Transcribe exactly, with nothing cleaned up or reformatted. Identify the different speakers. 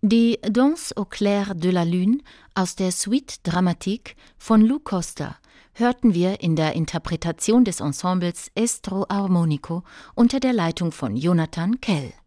Speaker 1: Die Danse au clair de la lune aus der Suite dramatique von Lou Costa hörten wir in der Interpretation des Ensembles Estro Armonico unter der Leitung von Jonathan Kell.